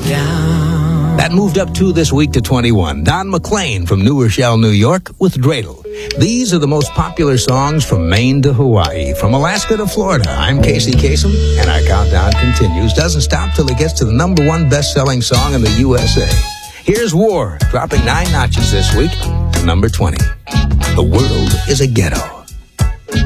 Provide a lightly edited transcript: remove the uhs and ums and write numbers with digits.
That moved up 2 this week to 21. Don McLean from New Rochelle, New York with Dreidel. These are the most popular songs from Maine to Hawaii, from Alaska to Florida. I'm Casey Kasem, and our countdown continues. Doesn't stop till it gets to the number 1 best-selling song in the USA. Here's War, dropping 9 notches this week to number 20. The World is a Ghetto.